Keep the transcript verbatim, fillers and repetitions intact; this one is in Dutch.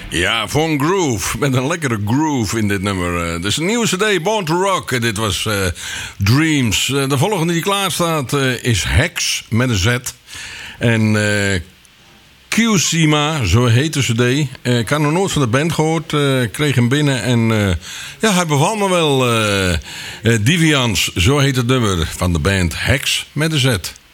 Ja, Von Groove. Met een lekkere groove in dit nummer. Uh, dus een nieuwe cd, Born to Rock. Uh, dit was uh, Dreams. Uh, de volgende die klaar staat uh, is Hex met een Z. En uh, Q-Sima, zo heet de cd. Uh, ik had nog nooit van de band gehoord. Uh, kreeg hem binnen en uh, ja, hij bevalt me wel. Uh, uh, Divians, zo heet het nummer van de band Hex met een Z.